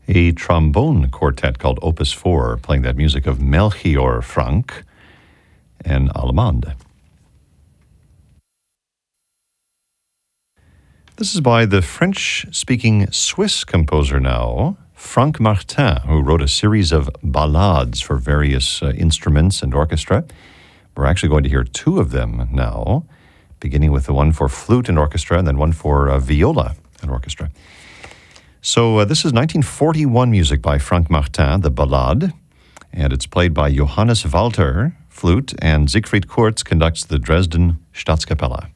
a trombone quartet called Opus 4, playing that music of Melchior Frank and Allemande. This is by the French-speaking Swiss composer now, Franck Martin, who wrote a series of ballades for various instruments and orchestra. We're actually going to hear two of them now, beginning with the one for flute and orchestra, and then one for viola and orchestra. So this is 1941 music by Franck Martin, the Ballade, and it's played by Johannes Walter, flute, and Siegfried Kurz conducts the Dresden Staatskapelle.